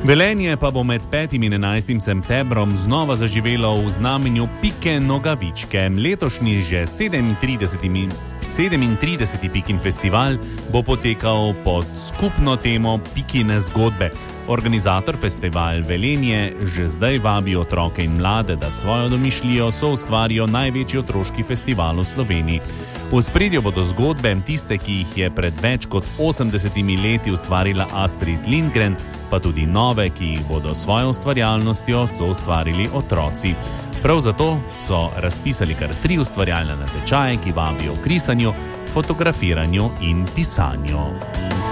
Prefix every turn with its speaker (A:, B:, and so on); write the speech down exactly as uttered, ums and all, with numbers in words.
A: Velenje pa bo med petim in enajstim septembrom znova zaživelo v znamenju Pike Nogavičke. Letošnji že sedemintrideseti Pikin festival bo potekal pod skupno temo Pikine zgodbe. Organizator festival Velenje že zdaj vabi otroke in mlade, da svojo domišljijo soustvarijo največji otroški festival v Sloveniji. V ospredju bodo zgodbe, tiste, ki jih je pred več kot osemdesetimi leti ustvarila Astrid Lindgren, pa tudi nove, ki jih bodo svojo ustvarjalnostjo soustvarili otroci. Prav zato so razpisali kar tri ustvarjalne natečaje, ki vabijo k risanju, fotografiranju in pisanju.